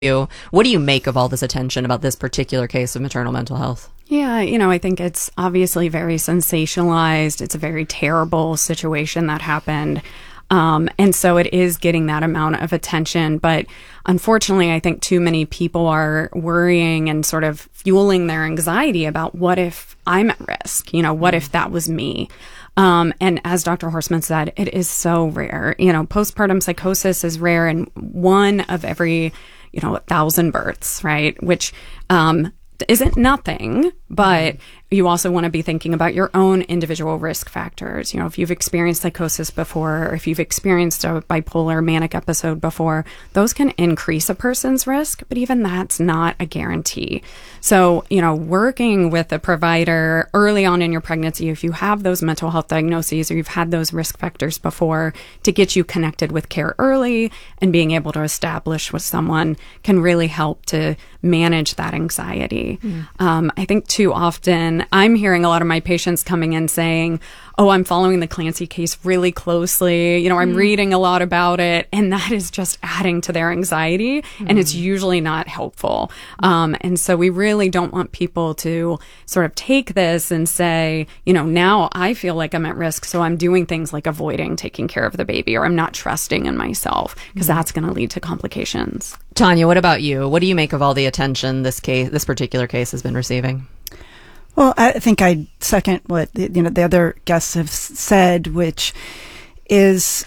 you. What do you make of all this attention about this particular case of maternal mental health? Yeah, I think it's obviously very sensationalized. It's a very terrible situation that happened. And so it is getting that amount of attention. But unfortunately, I think too many people are worrying and sort of fueling their anxiety about what if I'm at risk? What if that was me? And as Dr. Horstman said, it is so rare. Postpartum psychosis is rare in one of every 1,000 births, right? Which isn't nothing, but you also want to be thinking about your own individual risk factors. If you've experienced psychosis before, or if you've experienced a bipolar manic episode before, those can increase a person's risk, but even that's not a guarantee. So, working with a provider early on in your pregnancy, if you have those mental health diagnoses or you've had those risk factors before, to get you connected with care early and being able to establish with someone can really help to manage that anxiety. I think too often I'm hearing a lot of my patients coming in saying, oh, I'm following the Clancy case really closely. I'm reading a lot about it. And that is just adding to their anxiety. And it's usually not helpful. And so we really don't want people to sort of take this and say, now I feel like I'm at risk. So I'm doing things like avoiding taking care of the baby, or I'm not trusting in myself, because that's going to lead to complications. Tanya, what about you? What do you make of all the attention this particular case has been receiving? Well, I think I second what the other guests have said, which is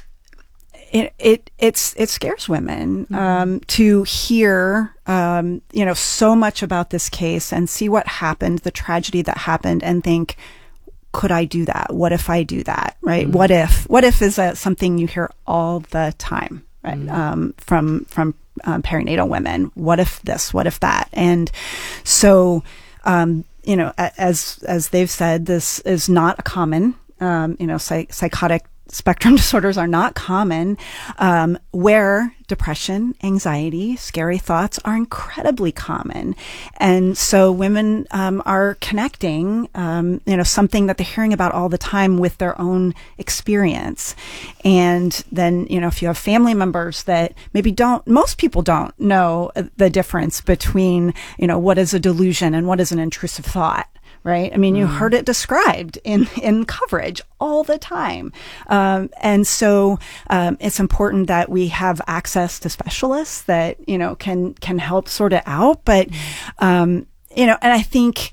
it scares women to hear so much about this case and see what happened, the tragedy that happened, and think, could I do that? What if I do that? Right? What if is something you hear all the time, right? From perinatal women. What if this? What if that? And so. As they've said, this is not a common, psychotic spectrum disorders are not common, where depression, anxiety, scary thoughts are incredibly common. And so women are connecting, something that they're hearing about all the time with their own experience. And then, if you have family members that maybe most people don't know the difference between, what is a delusion and what is an intrusive thought. Right? I mean, you heard it described in coverage all the time. And so, it's important that we have access to specialists that, can help sort it out. But, and I think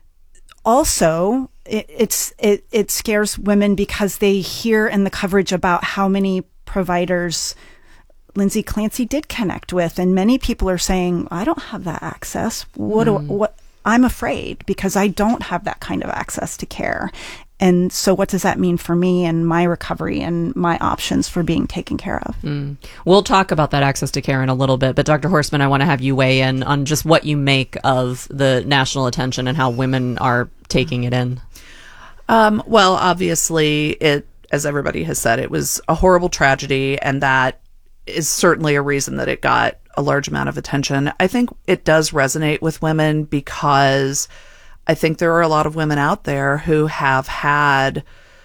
also it scares women because they hear in the coverage about how many providers Lindsay Clancy did connect with. And many people are saying, I don't have that access. I'm afraid because I don't have that kind of access to care. And so what does that mean for me and my recovery and my options for being taken care of? We'll talk about that access to care in a little bit, but Dr. Horstman, I want to have you weigh in on just what you make of the national attention and how women are taking it in. Well, obviously, as everybody has said, it was a horrible tragedy, and that is certainly a reason that it got a large amount of attention. I think it does resonate with women because I think there are a lot of women out there who have had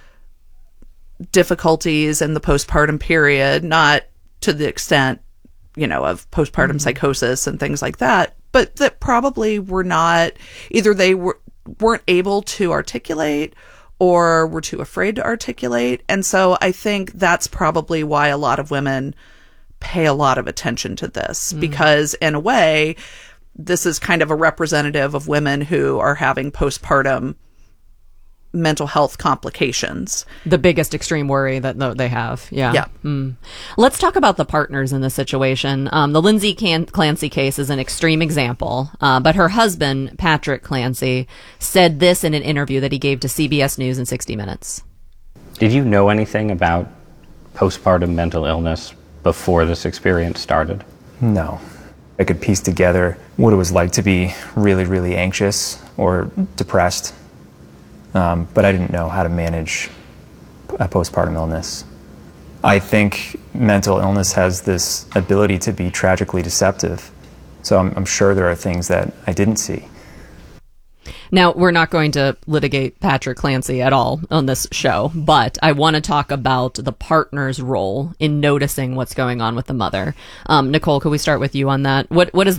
difficulties in the postpartum period, not to the extent, of postpartum psychosis and things like that, but that probably were not, either they weren't able to articulate or were too afraid to articulate. And so I think that's probably why a lot of women pay a lot of attention to this, because in a way, this is kind of a representative of women who are having postpartum mental health complications. The biggest extreme worry that they have. Yeah. Let's talk about the partners in this situation. The Lindsay Clancy case is an extreme example, but her husband, Patrick Clancy, said this in an interview that he gave to CBS News in 60 Minutes. Did you know anything about postpartum mental illness before this experience started? No. I could piece together what it was like to be really, really anxious or depressed, but I didn't know how to manage a postpartum illness. I think mental illness has this ability to be tragically deceptive, so I'm sure there are things that I didn't see. Now, we're not going to litigate Patrick Clancy at all on this show, but I want to talk about the partner's role in noticing what's going on with the mother. Nicole, could we start with you on that? What is